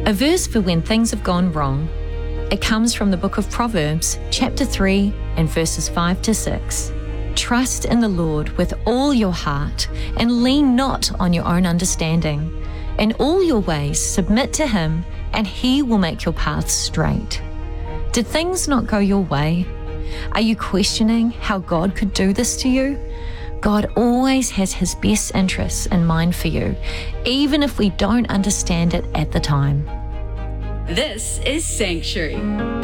A verse for when things have gone wrong. It comes from the book of Proverbs, chapter 3 and verses 5 to 6. Trust in the Lord with all your heart and lean not on your own understanding. In all your ways submit to Him, and He will make your paths straight. Did things not go your way? Are you questioning how God could do this to you? God always has His best interests in mind for you, even if we don't understand it at the time. This is Sanctuary.